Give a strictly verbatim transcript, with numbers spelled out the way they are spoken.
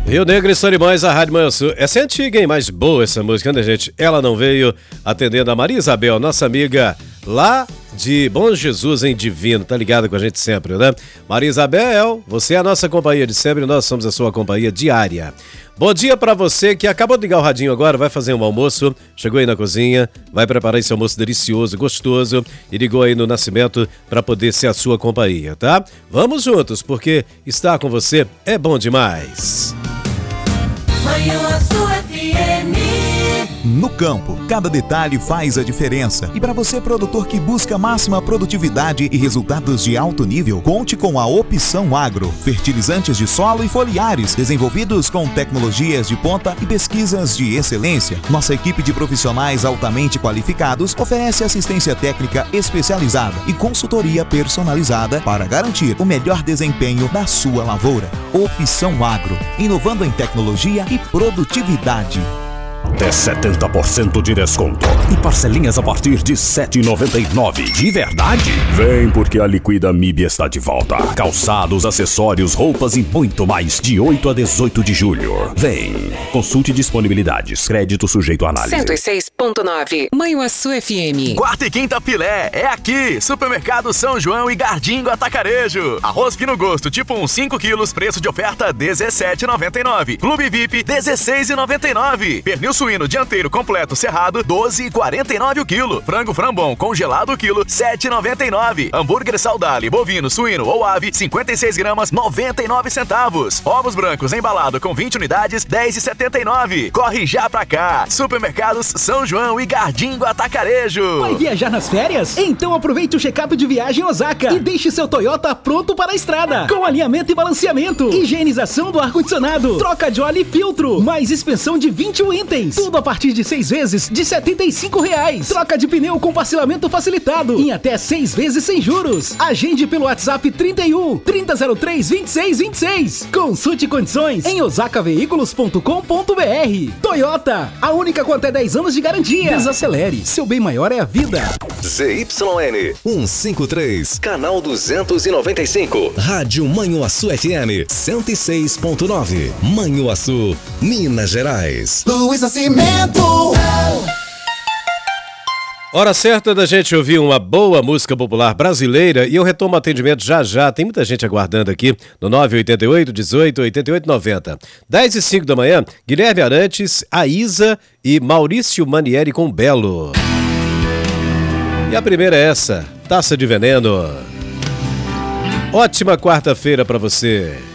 Rio Negro e Solimões, a Rádio Manhã Sul. Essa é antiga, hein? Mais boa essa música, né, gente? Ela não veio atendendo a Maria Isabel, nossa amiga lá de Bom Jesus em Divino, tá ligada com a gente sempre, né? Maria Isabel, você é a nossa companhia de sempre, nós somos a sua companhia diária. Bom dia pra você que acabou de ligar o radinho agora, vai fazer um almoço, chegou aí na cozinha, vai preparar esse almoço delicioso, gostoso e ligou aí no Nascimento pra poder ser a sua companhia, tá? Vamos juntos, porque estar com você é bom demais. Manhã Sul F M. No campo, cada detalhe faz a diferença. E para você, produtor que busca máxima produtividade e resultados de alto nível, conte com a Opção Agro. Fertilizantes de solo e foliares, desenvolvidos com tecnologias de ponta e pesquisas de excelência. Nossa equipe de profissionais altamente qualificados oferece assistência técnica especializada e consultoria personalizada para garantir o melhor desempenho da sua lavoura. Opção Agro, inovando em tecnologia e produtividade. Até setenta por cento de desconto e parcelinhas a partir de sete reais e noventa e nove centavos. De verdade? Vem, porque a Liquida M I B está de volta. Calçados, acessórios, roupas e muito mais de oito a dezoito de julho. Vem. Consulte disponibilidades. Crédito sujeito à análise. cento e seis ponto nove. Manhã Sul F M. Quarta e quinta filé é aqui. Supermercado São João e Gardingo Atacarejo. Arroz Fino Gosto tipo um, cinco quilos, preço de oferta dezessete reais e noventa e nove centavos. Clube V I P dezesseis reais e noventa e nove centavos. Pernil suíno dianteiro completo cerrado doze reais e quarenta e nove centavos o quilo. Frango frambom congelado o quilo sete reais e noventa e nove centavos. Hambúrguer Saudale bovino, suíno ou ave cinquenta e seis gramas noventa e nove centavos. Ovos brancos embalado com vinte unidades dez reais e setenta e nove centavos. Corre já pra cá. Supermercados São João e Gardingo Atacarejo. Vai viajar nas férias? Então aproveite o check-up de viagem Osaka e deixe seu Toyota pronto para a estrada. Com alinhamento e balanceamento, higienização do ar-condicionado, troca de óleo e filtro, mais expensão de vinte itens. Tudo a partir de seis vezes de setenta e cinco reais. Troca de pneu com parcelamento facilitado em até seis vezes sem juros. Agende pelo WhatsApp trinta e um, trinta zero três, vinte e seis vinte e seis. Consulte condições em osaka veículos ponto com ponto b r. Toyota, a única com até dez anos de garantia. Desacelere, seu bem maior é a vida. Z Y N cento e cinquenta e três, canal duzentos e noventa e cinco. Rádio Manhuaçu F M cento e seis ponto nove. Manhuaçu, Minas Gerais. Luiz Nascimento. Hora certa da gente ouvir uma boa música popular brasileira e eu retomo o atendimento já já, tem muita gente aguardando aqui no nove oito oito, dezoito, oitenta e oito, noventa. dez e cinco da manhã, Guilherme Arantes, a Isa e Maurício Manieri com Belo. E a primeira é essa, Taça de Veneno. Ótima quarta-feira pra você.